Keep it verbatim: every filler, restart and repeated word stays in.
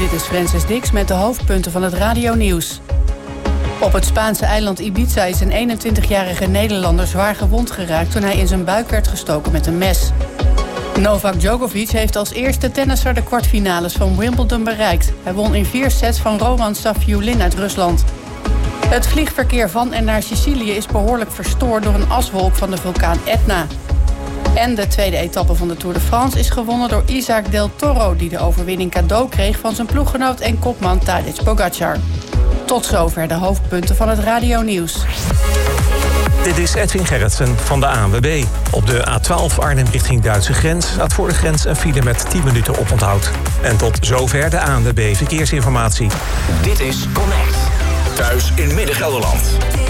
Dit is Francis Dix met de hoofdpunten van het radionieuws. Op het Spaanse eiland Ibiza is een eenentwintigjarige Nederlander zwaar gewond geraakt toen hij in zijn buik werd gestoken met een mes. Novak Djokovic heeft als eerste tennisser de kwartfinales van Wimbledon bereikt. Hij won in vier sets van Roman Safiullin uit Rusland. Het vliegverkeer van en naar Sicilië is behoorlijk verstoord door een aswolk van de vulkaan Etna. En de tweede etappe van de Tour de France is gewonnen door Isaac Del Toro, die de overwinning cadeau kreeg van zijn ploeggenoot en kopman Tadej Pogacar. Tot zover de hoofdpunten van het radionieuws. Dit is Edwin Gerritsen van de A N W B. Op de A twaalf Arnhem richting Duitse grens staat voor de grens een file met tien minuten oponthoud. En tot zover de A N W B Verkeersinformatie. Dit is Connect. Thuis in Midden-Gelderland.